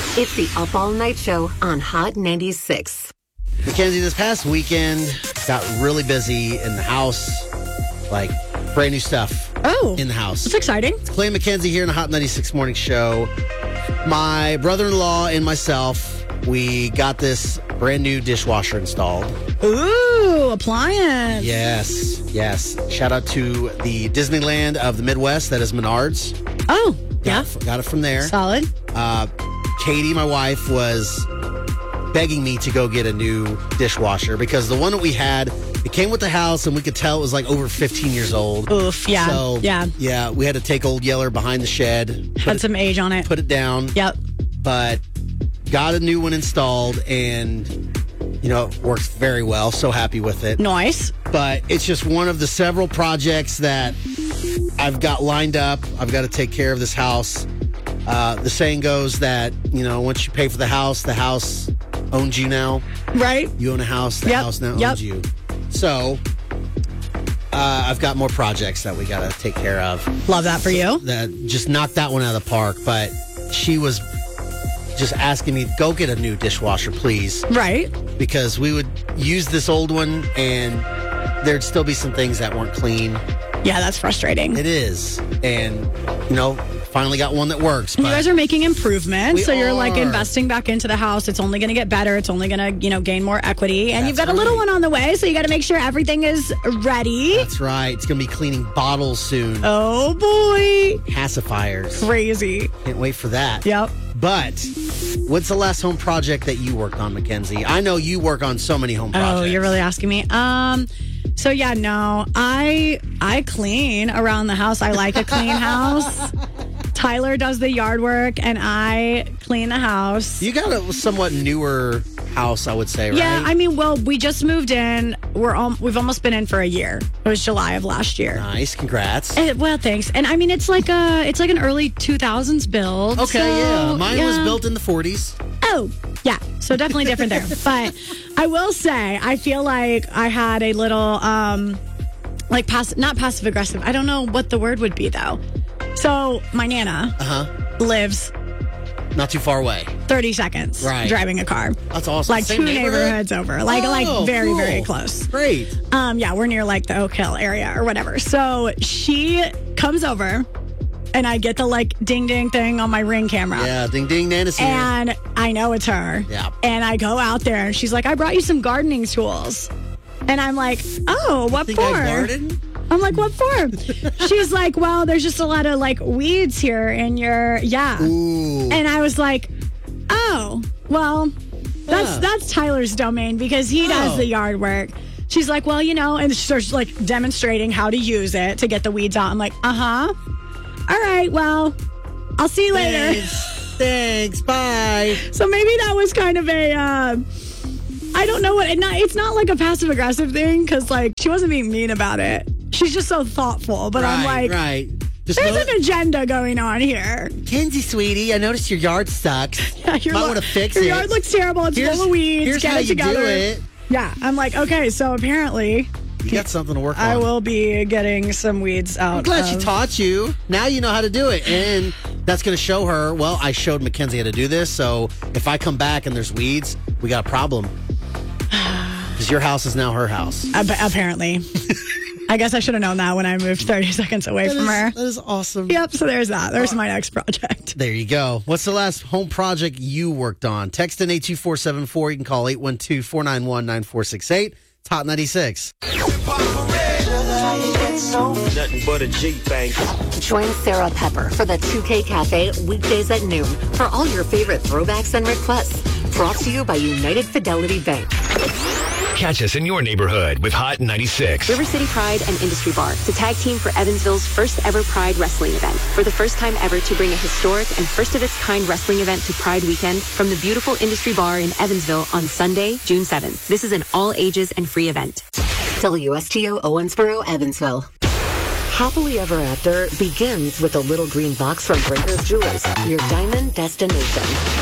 It's the Up All Night Show on Hot 96. Mackenzie, this past weekend got really busy in the house. Like, brand new stuff in the house. That's exciting. It's Clay McKenzie here in the Hot 96 Morning Show. My brother-in-law and myself, we got this brand new dishwasher installed. Ooh, appliance. Yes. Shout out to the Disneyland of the Midwest, that is Menards. Oh, yeah. Got it from there. Solid. Katie, my wife, was begging me to go get a new dishwasher because the one that we had, it came with the house and we could tell it was like over 15 years old. Oof, yeah. So, yeah, we had to take old Yeller behind the shed. Had some age on it. Put it down. Yep. But got a new one installed and, it works very well. So happy with it. Nice. But it's just one of the several projects that I've got lined up. I've got to take care of this house. The saying goes that, once you pay for the house owns you now. Right. You own a house, the house now owns you. So, I've got more projects that we got to take care of. Love that for you. That just knocked that one out of the park, but she was just asking me, go get a new dishwasher, please. Right. Because we would use this old one and there'd still be some things that weren't clean. Yeah, that's frustrating. It is. And, finally got one that works. You guys are making improvements, so you're like are. investing back into the house. It's only going to get better. It's only going to, gain more equity. And you've got a little one on the way, so you got to make sure everything is ready. That's right. It's going to be cleaning bottles soon. Oh, boy. Pacifiers. Crazy. Can't wait for that. Yep. But what's the last home project that you worked on, Mackenzie? I know you work on so many home projects. Oh, you're really asking me? So yeah, no, I clean around the house. I like a clean house. Tyler does the yard work and I clean the house. You got a somewhat newer house, I would say, right? Yeah, we just moved in. We've almost been in for a year. It was July of last year. Nice, congrats. Well, thanks. And it's like an early 2000s build. Okay, so, yeah. Mine was built in the 40s. Oh, yeah. So definitely different there. But I will say, I feel like I had a little, not passive aggressive. I don't know what the word would be, though. So my Nana lives not too far away. 30 seconds driving a car. That's awesome. Like Same two neighborhoods over. Like very, very close. Great. Yeah, we're near like the Oak Hill area or whatever. So she comes over and I get the ding ding thing on my Ring camera. Yeah, ding ding, Nana's here. And I know it's her. Yeah. And I go out there and she's like, I brought you some gardening tools. And I'm like, oh, what for? I garden? I'm like, what for? She's like, well, there's just a lot of weeds here in your, Ooh. And I was like, oh, well, that's Tyler's domain because he does the yard work. She's like, well, and she starts demonstrating how to use it to get the weeds out. I'm like, all right, well, I'll see you later. Thanks. Bye. So maybe that was kind of a, I don't know it's not like a passive aggressive thing because she wasn't being mean about it. She's just so thoughtful, but I'm like, there's an agenda going on here. Kenzie, sweetie, I noticed your yard sucks. Yeah, you might want to fix it. Your yard looks terrible. It's full of weeds. Here's Get how it together. You do it. Yeah, I'm like, okay, so apparently you got something to work on. I will be getting some weeds out. I'm glad she taught you. Now you know how to do it. And that's going to show her, well, I showed Mackenzie how to do this, so if I come back and there's weeds, we got a problem. Because your house is now her house. Apparently. I guess I should have known that when I moved 30 seconds away from her. That is awesome. Yep, so there's that. There's my next project. There you go. What's the last home project you worked on? Text in 82474. You can call 812-491-9468. It's Hot 96. Nothing but a G thing. Join Sarah Pepper for the 2K Cafe weekdays at noon for all your favorite throwbacks and requests. Brought to you by United Fidelity Bank. Catch us in your neighborhood with Hot 96. River City Pride and Industry Bar, the tag team for Evansville's first ever Pride wrestling event. For the first time ever to bring a historic and first of its kind wrestling event to Pride weekend from the beautiful Industry Bar in Evansville on Sunday, June 7th. This is an all ages and free event. WSTO Owensboro, Evansville. Happily Ever After begins with a little green box from Brinker's Jewelers, your diamond destination.